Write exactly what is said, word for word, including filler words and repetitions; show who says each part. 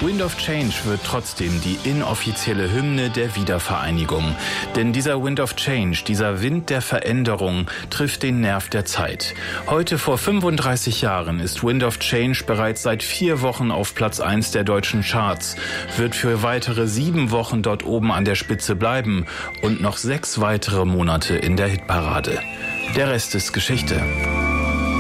Speaker 1: Wind of Change wird trotzdem die inoffizielle Hymne der Wiedervereinigung. Denn dieser Wind of Change, dieser Wind der Veränderung, trifft den Nerv der Zeit. Heute vor fünfunddreißig Jahren ist Wind of Change bereits seit vier Wochen auf Platz eins der deutschen Charts, wird für weitere sieben Wochen dort oben an der Spitze bleiben und noch sechs weitere Monate in der Hitparade. Der Rest ist Geschichte.